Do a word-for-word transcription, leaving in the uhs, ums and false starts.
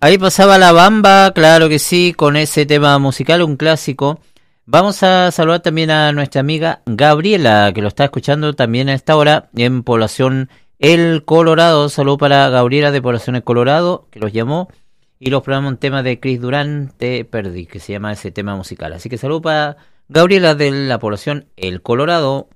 Ahí pasaba La Bamba, claro que sí, con ese tema musical, un clásico. Vamos a saludar también a nuestra amiga Gabriela, que lo está escuchando también a esta hora en Población El Colorado. Saludo para Gabriela de Población El Colorado, que los llamó. Y los programas un tema de Chris Durán, Te Perdí, que se llama ese tema musical. Así que saludo para Gabriela de la Población El Colorado.